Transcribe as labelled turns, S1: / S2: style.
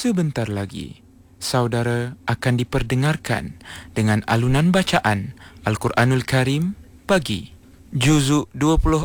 S1: Sebentar lagi, saudara akan diperdengarkan dengan alunan bacaan Al-Quranul Karim pagi. Juzuk 26